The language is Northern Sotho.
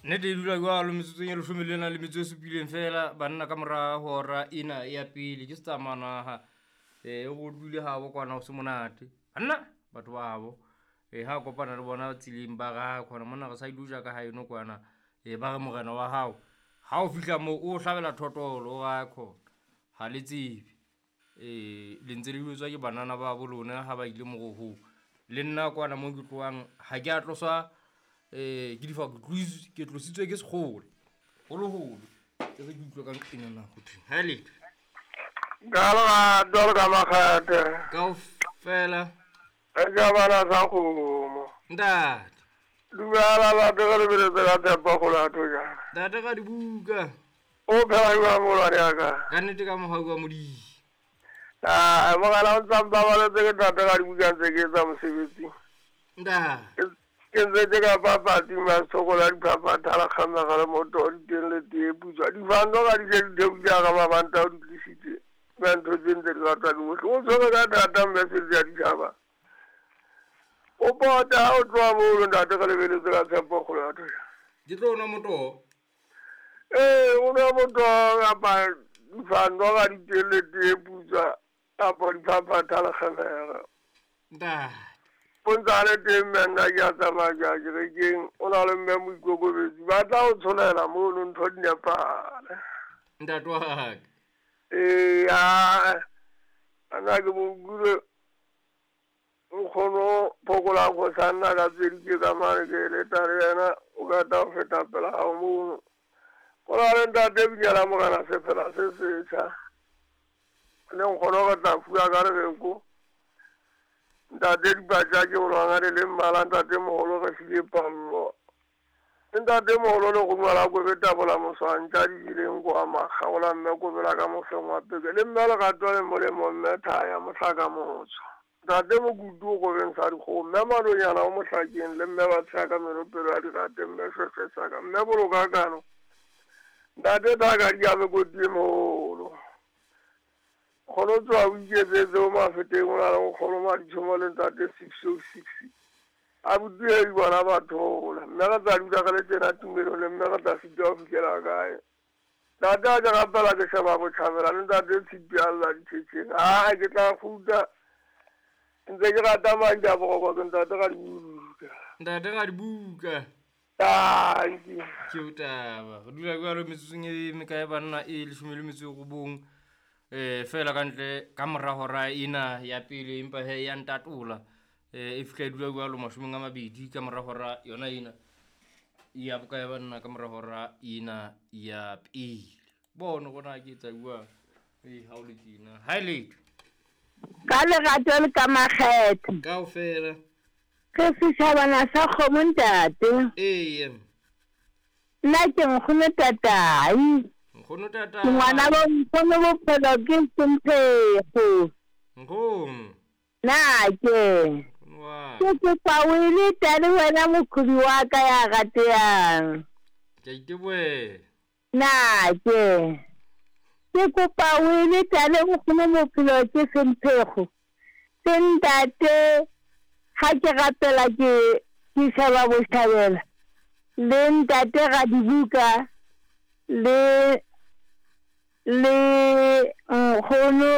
ne te dula jwalo metsotsong e 17 fela banna ka mora hora ena ya pele ke setsamana go dule ha bo kwana go se monate banna batho ba bo ha kopana le bona tsileng ba ga khona mona go sa iluja ka ha eno kwana ba re morena wa hao ha o fihla mo o hlabela thotolo ga khona ha le tsebe le ntse le utswa ke banana ba bo lona ha ba ile mo go le nna kwana mo ke tloang ha ke a tloswa ke difa ke tlositswe ke segole holo ke re ke utlwa ka nqina na go thwe ha le Gala dol ka makhate ka fela ga bana sa khumo ntate duala la de le bele ka tepa go la to ja ntate ga dibuka o phela wa mo la ya ka ka nnete ka mogau wa modi mo gala o tsamba ba le ke tata ga dibuka tse ke tsa mosebetsi ntate ke nze ka papa ti ma sokola di papa tala khana ga le moto di tele di buja di vando ga di se di buja ga ba banta di tlisitse ba ntho tsente ka tla di mo o so ga tata me se di di jaba o bota o twa mo ntate ka le bele ka tepa go la to di tlo na moto o na moto ga ba vando ga di tele di buja apa di papa tala khana ntate Pontale de menga ya tsama ja jeng o na le mme mo ikokobetsi ba tla o tsholela mo no ntho di nepale ntate wa ga ana ke mo gure o khono pokola go sana ka tsedi ke ka mane ke le tare yana o ka ta feta pela ha mo o na le ntate binyala mo kana se fela se tsa ne o khono ka ta fuya ka re ko ntate ba ja ke o nga le mmala ntate moholo ga se pallo ntate moholo le go ngwala go beta bola moswantja di dileng go ama khaola mme go bela ka mofeng wa peke le mmala ga tole mo le mo mmetha ya motlaka motso ntate mo gudu go beng sa di go mme malonyana o motlakeng le mme ba tshaka meno pelo a di rate mme se saka mme bolo ka kano ntate ta ga di ame go di moholo khono tswa o ijetse o ma feteng o la go khono ma di tsoma le ntate 606 a butse di bona batho la mme ga tsa di ka le tsena tumelo le mme ga tsa fitwa o fikela kae tata ja ga pela ke sheba go tshabela le ntate tshipi alla di tshetse ke tla futa ntse ke rata ma ja go go ntate ga di buka thank you ke utaba go dula go lo metsotsong e mekae banna e 10 go bong fela ka ntle ka moragora ina ya pele empa he ya ntatola e fitla dula go lo 12 ka moragora yona ina ya bokae banna ka moragora ina ya pele bono gona ke tsa bua ha o le tina highlight ka le gato le ka makgethe ka ofela ke seshabana sa khomontate nna ke nkgone tatai nkgono tata ngwana ba mpono bophelo ke semphego na ke kopa o ile tale wena mokhudi wa ka ya gateang na ke kopa o ile tale nkgono bophelo ke semphego sentate ha ke rapela ke shaba boshabela le ntate ga dibuka le nkgono